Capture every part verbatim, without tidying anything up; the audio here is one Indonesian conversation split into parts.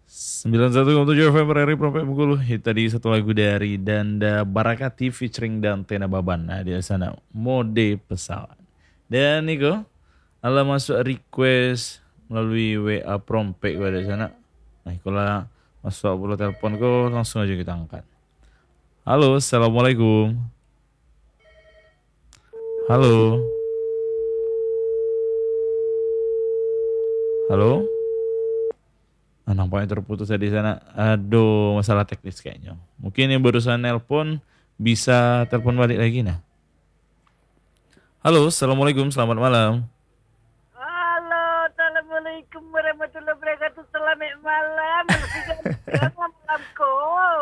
sembilan satu koma tujuh F M R R I Prope Bengkulu. Itu tadi satu lagu dari Danda Barakati featuring Dante Nababan. Nah, di sana mode pesawat. Dan Niko, ala masuk request melalui W A Prompek gua di sana. Nah, kalau masuk pula telepon kau langsung aja kita angkat. Halo, assalamualaikum. Halo. Halo. Nah, nampaknya terputus ya di sana. Aduh, masalah teknis kayaknya. Mungkin yang barusan nelpon bisa telepon balik lagi nah. Halo, assalamualaikum, selamat malam. Halo, assalamualaikum warahmatullahi wabarakatuh. Selamat malam. Selamat malamku.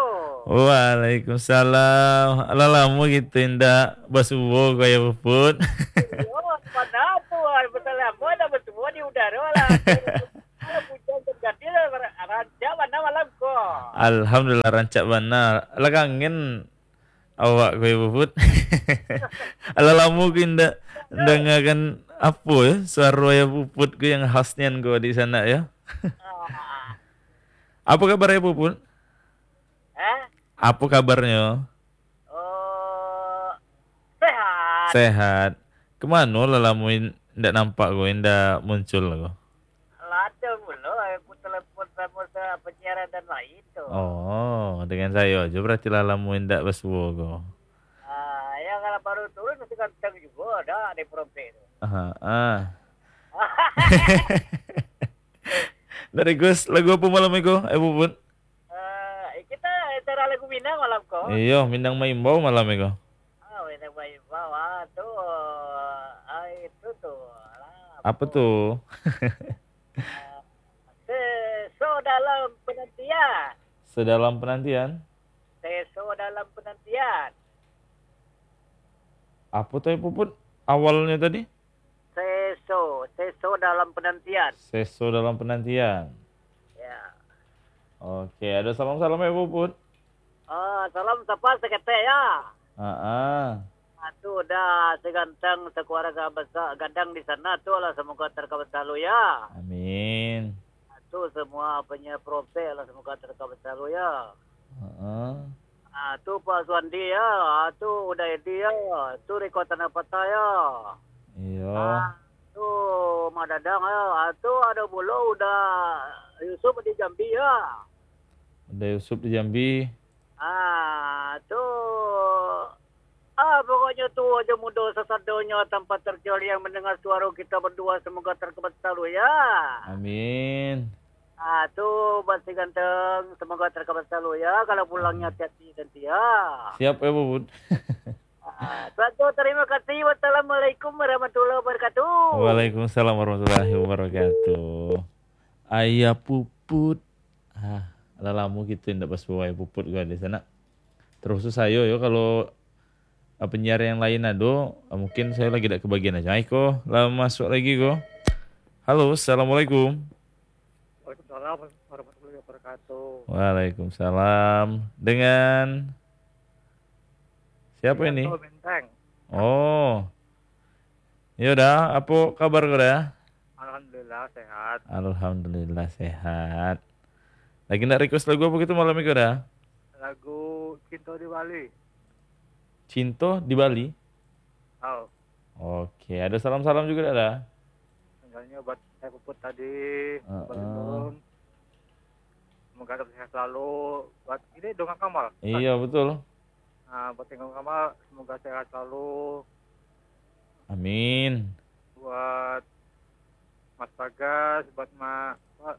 Waalaikumsalam. Ala lama gitu indah basuwo kayak puput. Yo, pada tuh, betul lama dah betul di udara lah. Hujan terjadi raja mana malamku. Alhamdulillah rancak benar. Ala kangen awak kayak puput. Ala lama ku indah dengarkan apa ya suara ya puput ku yang khasnya ku di sana ya. Ah, Apa kabarnya puput? eh? Apa kabarnya? Oh, sehat. Sehat. Kemana lah lamuin ndak nampak gue, ndak muncul kok. Lada mulu, aku telepon sama sa- penyiaran dan lain tuh. Oh, dengan saya aja berarti lah lamuin ndak basuo kok. Ah, yang kalau baru turun nanti ganteng juga ada di Prope itu. Ah, ah. Dari Gus, lagu apa malam itu? Eh Bubun. Eh, kita acara lagu Minang malam kok. Iya, Mindang Maimbau malam itu. Ah, Minang bayi bawa tuh, ah, itu tuh, lah, Apa tuh. tuh? Ah, seso dalam penantian, Sedalam penantian. seso dalam penantian, Apa tuh ya Puput? Awalnya tadi? seso, seso dalam penantian. Seso dalam penantian. Ya. Oke, ada salam-salam ya Puput. Ah, salam sapa sekete ya. Ah, ah. Ah, tuh udah seganteng sekeluarga besar gadang di sana tuh lah semoga terkabul selalu ya. Amin. Itu semua punya prope lah semoga terkabul selalu ya. Ah, ah. Ah, tu Pak Suandi ya, ah, tu udah dia, tu Riko Tanah Patah ya. Iya. Ah, tu Madadang ya, ah, tu ada bulu udah Yusuf di Jambi ya. Ada Yusuf di Jambi. Ah, tu ah pokoknya tu aja muda sesadonya tanpa terkecuali yang mendengar suara kita berdua semoga terkabul selalu ya. Amin. Ah, tu Basi Ganteng, semoga terkabul selalu ya. Kalau pulangnya hati-hati nanti ya. Siap ya Bubut. Ah, Tuanku, terima kasih. Wassalamualaikum warahmatullahi wabarakatuh. Waalaikumsalam warahmatullahi wabarakatuh. Ayah Puput. Ah, ala lamu gitu ndak pas bawa ayah Puput gua di sana. Terus saya yo kalau ah, penyiar yang lain ado, ah, mungkin saya lagi tidak kebagian aja. Aiko, lah masuk lagi kok. Halo, assalamualaikum. Waalaikumsalam warahmatullahi wabarakatuh. Waalaikumsalam. Dengan siapa ini? Yanto Benteng. Oh, ya udah. Apa kabar kau dah? Alhamdulillah sehat. Alhamdulillah sehat. Lagi nak request lagu apa gitu malam ini kau dah? Lagu Cinta di Bali. Cinto di Bali. Oh, Oke, ada salam-salam juga dah. tinggalnya buat saya puput tadi. Uh, Bali uh. turun. Semoga tetap sehat selalu. Buat ini dongeng Kamal. Iya betul. Nah, buat tinggal Kamal, semoga sehat selalu. Amin. Buat Mas Bagas, buat Ma, Pak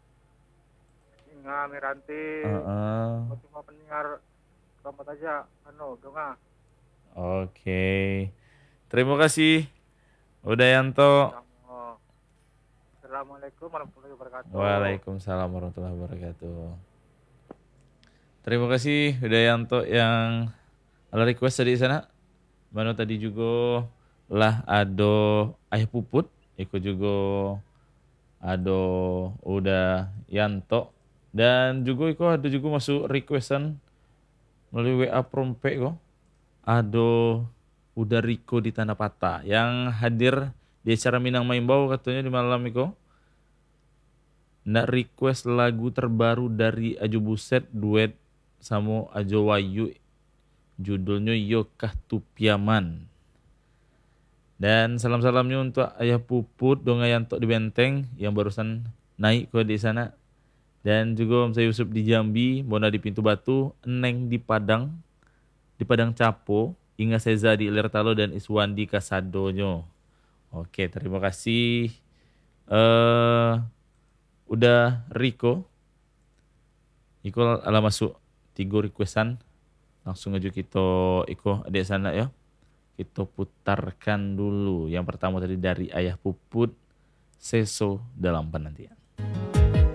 Inga Miranti. Uh, uh. Buat semua pendengar selamat aja anu donga. Oke. Terima kasih. Udayanto. Assalamualaikum warahmatullahi wabarakatuh. Waalaikumsalam warahmatullahi wabarakatuh. Terima kasih Udayanto yang ala request tadi sana. Mano tadi juga lah ado ayah Puput, ikut juga ado udah Yanto dan juga iko ada juga masuk requestan melalui W A Prompe kok. Ado udah Riko di Tanah Patah yang hadir di acara Minang Maimbau katanya di malam iko. Ndak request lagu terbaru dari Ajo Buset duet sama Ajo Wayu, judulnya Yokah Tupiaman. Dan salam-salamnya untuk Ayah Puput Dongayanto di Benteng yang barusan naik ke di sana. Dan juga Om saya Yusuf di Jambi, Bona di Pintu Batu, Eneng di Padang, di Padang Capo, Inga Seza di Ilertalo dan Iswan di Kasadonyo. Oke, terima kasih. Eh udah Riko. Iko ala masuk tiga requestan. Langsung aja kita iko adik sana ya. Kita putarkan dulu. Yang pertama tadi dari Ayah Puput, Seso dalam penantian.